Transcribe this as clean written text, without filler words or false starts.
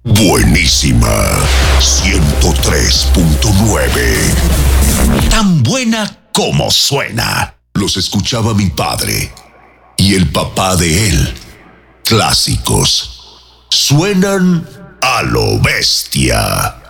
Buenísima 103.9. Tan buena como suena. Los escuchaba mi padre y el papá de él. Clásicos. Suenan a lo bestia.